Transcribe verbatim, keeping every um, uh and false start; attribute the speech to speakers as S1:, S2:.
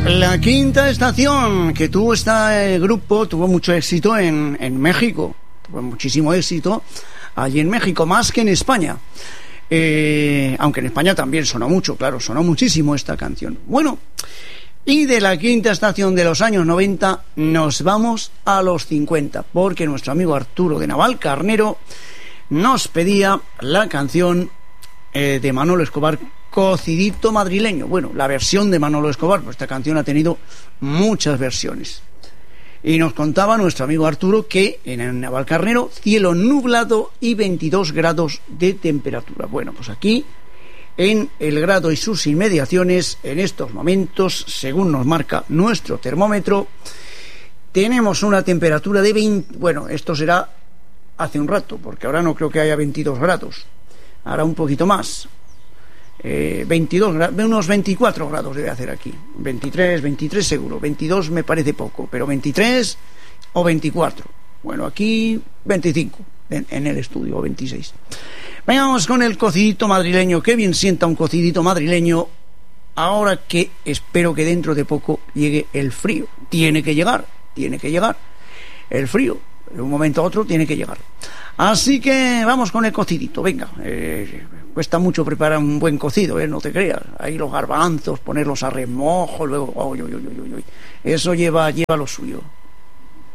S1: La Quinta Estación, que tuvo este grupo, tuvo mucho éxito en, en México, tuvo muchísimo éxito allí en México, más que en España. Eh, aunque en España también sonó mucho, claro, sonó muchísimo esta canción. Bueno, y de la Quinta Estación de los años noventa nos vamos a los cincuenta, porque nuestro amigo Arturo de Navalcarnero nos pedía la canción eh, de Manolo Escobar, Cocidito Madrileño. Bueno, la versión de Manolo Escobar, pues esta canción ha tenido muchas versiones. Y nos contaba nuestro amigo Arturo que en el Navalcarnero, cielo nublado y veintidós grados de temperatura. Bueno, pues aquí, en El Grado y sus inmediaciones, en estos momentos, según nos marca nuestro termómetro, tenemos una temperatura de veinte... Bueno, esto será hace un rato, porque ahora no creo que haya veintidós grados. Ahora un poquito más. Eh, veintidós, unos veinticuatro grados debe hacer aquí. veintitrés, veintitrés seguro. veintidós me parece poco, pero veintitrés o veinticuatro. Bueno, aquí veinticinco en, en el estudio, o veintiséis. Vengamos con el cocidito madrileño. Qué bien sienta un cocidito madrileño. Ahora que espero que dentro de poco llegue el frío. Tiene que llegar, tiene que llegar. El frío, de un momento a otro, tiene que llegar. Así que vamos con el cocidito, venga. Eh, cuesta mucho preparar un buen cocido, ¿eh? No te creas. Ahí los garbanzos, ponerlos a remojo, luego... Oh, oh, oh, oh, oh, oh. Eso lleva, lleva lo suyo.